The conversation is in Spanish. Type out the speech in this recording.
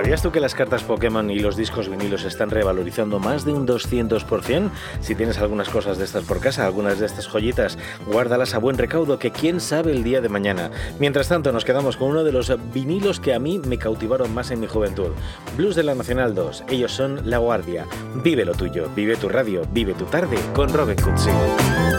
¿Sabías tú que las cartas Pokémon y los discos vinilos se están revalorizando más de un 200%? Si tienes algunas cosas de estas por casa, algunas de estas joyitas, guárdalas a buen recaudo, que quién sabe el día de mañana. Mientras tanto, nos quedamos con uno de los vinilos que a mí me cautivaron más en mi juventud. Blues de la Nacional 2. Ellos son La Guardia. Vive lo tuyo, vive tu radio, vive tu tarde con Robin Cutsi.